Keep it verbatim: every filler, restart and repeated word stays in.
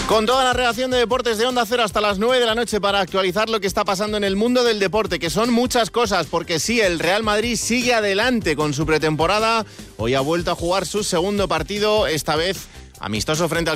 Con toda la redacción de Deportes de Onda Cero hasta las nueve de la noche para actualizar lo que está pasando en el mundo del deporte, que son muchas cosas, porque sí, el Real Madrid sigue adelante con su pretemporada. Hoy ha vuelto a jugar su segundo partido, esta vez amistoso frente al